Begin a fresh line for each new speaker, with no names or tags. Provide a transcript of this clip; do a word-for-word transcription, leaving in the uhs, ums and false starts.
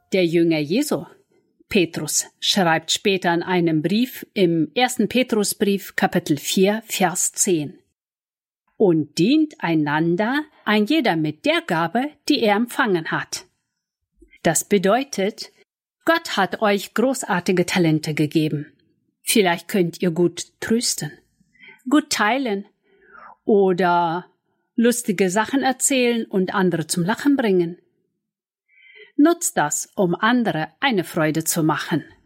Der Jünger Jesu, Petrus, schreibt später in einem Brief im ersten Petrusbrief, Kapitel vier, Vers zehn. Und dient einander, ein jeder mit der Gabe, die er empfangen hat. Das bedeutet, Gott hat euch großartige Talente gegeben. Vielleicht könnt ihr gut trösten, gut teilen oder lustige Sachen erzählen und andere zum Lachen bringen. Nutzt das, um andere eine Freude zu machen.